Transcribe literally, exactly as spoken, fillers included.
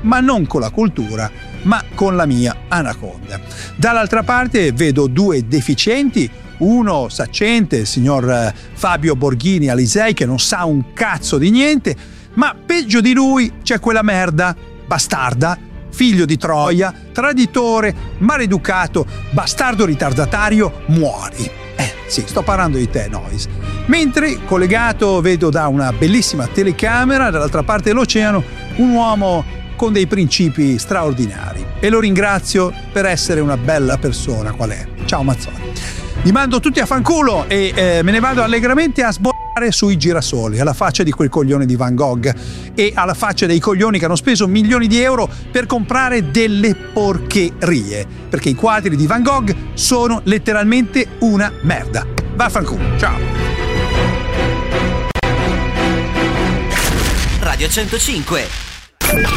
ma non con la cultura, ma con la mia anaconda. Dall'altra parte vedo due deficienti, uno saccente, il signor Fabio Borghini Alisei, che non sa un cazzo di niente, ma peggio di lui c'è quella merda, bastarda, figlio di Troia, traditore, maleducato, bastardo ritardatario, muori. Eh sì, sto parlando di te, Nois. Mentre collegato vedo da una bellissima telecamera dall'altra parte dell'oceano un uomo con dei principi straordinari e lo ringrazio per essere una bella persona qual è. Ciao Mazzoni. Vi mando tutti a fanculo e eh, me ne vado allegramente a sbollare sui girasoli, alla faccia di quel coglione di Van Gogh e alla faccia dei coglioni che hanno speso milioni di euro per comprare delle porcherie, perché i quadri di Van Gogh sono letteralmente una merda. Vaffanculo, ciao. Radio centocinque